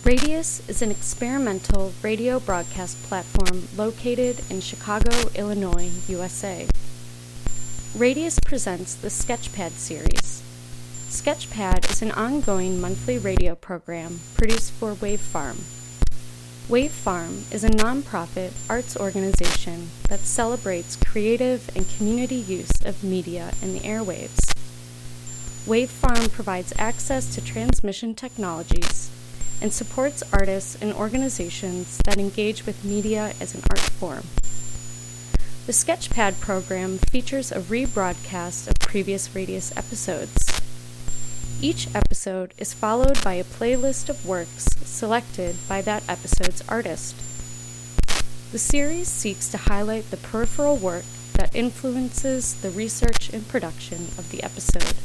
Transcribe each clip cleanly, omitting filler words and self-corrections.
Radius is an experimental radio broadcast platform located in Chicago, Illinois, USA. Radius presents the Sketchpad series. Sketchpad is an ongoing monthly radio program produced for Wave Farm. Wave Farm is a nonprofit arts organization that celebrates creative and community use of media in the airwaves. Wave Farm provides access to transmission technologies and supports artists and organizations that engage with media as an art form. The Sketchpad program features a rebroadcast of previous Radius episodes. Each episode is followed by a playlist of works selected by that episode's artist. The series seeks to highlight the peripheral work that influences the research and production of the episode.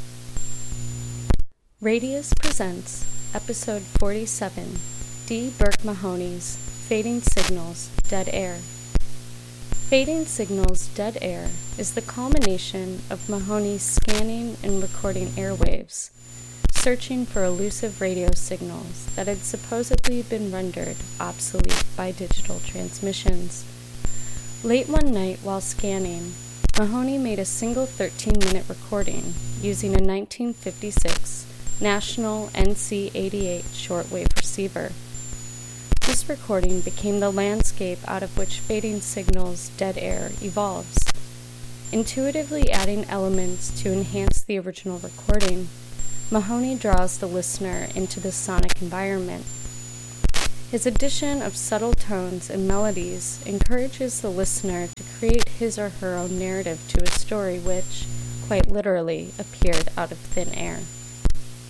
Radius presents Episode 47, D. Burke Mahoney's Fading Signals, Dead Air. Fading Signals, Dead Air is the culmination of Mahoney's scanning and recording airwaves, searching for elusive radio signals that had supposedly been rendered obsolete by digital transmissions. Late one night while scanning, Mahoney made a single 13-minute recording using a 1956 National NC-88 shortwave receiver. This recording became the landscape out of which Fading Signals, Dead Air evolves. Intuitively adding elements to enhance the original recording, Mahoney draws the listener into the sonic environment. His addition of subtle tones and melodies encourages the listener to create his or her own narrative to a story which, quite literally, appeared out of thin air.